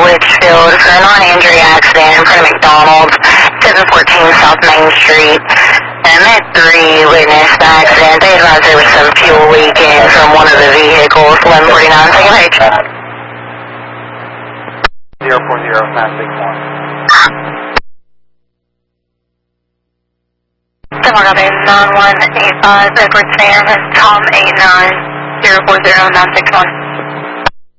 Litchfield for a non-injury accident in front of McDonald's, 714 South Main Street. And that 3 witnessed the accident. They advised there was some fuel leaking from one of the vehicles, 1149, second page. 040-961. 9185, Edward Sam, Tom 89, 040-961.